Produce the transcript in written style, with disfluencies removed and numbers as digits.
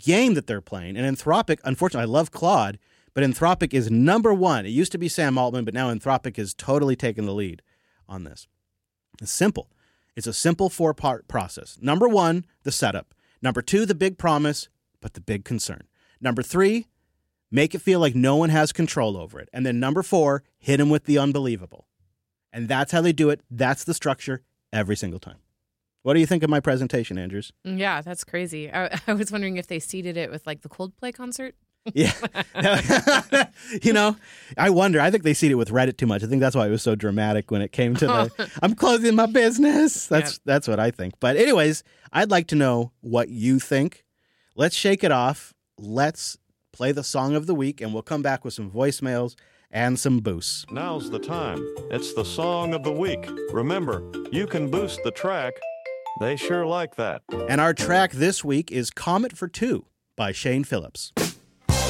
game that they're playing. And Anthropic, unfortunately, I love Claude, but Anthropic is number one. It used to be Sam Altman, but now Anthropic has totally taken the lead on this. It's simple. It's a simple 4-part process. Number 1, the setup. Number 2, the big promise, but the big concern. Number 3, make it feel like no one has control over it. And then number 4, hit them with the unbelievable. And that's how they do it. That's the structure every single time. What do you think of my presentation, Andrews? Yeah, that's crazy. I was wondering if they seeded it with like the Coldplay concert. Yeah. I wonder. I think they seeded it with Reddit too much. I think that's why it was so dramatic when it came to the, I'm closing my business. That's what I think. But anyways, I'd like to know what you think. Let's shake it off. Let's play the song of the week, and we'll come back with some voicemails and some boosts. Now's the time. It's the song of the week. Remember, you can boost the track. They sure like that. And our track this week is Comet for Two by Shane Phillips.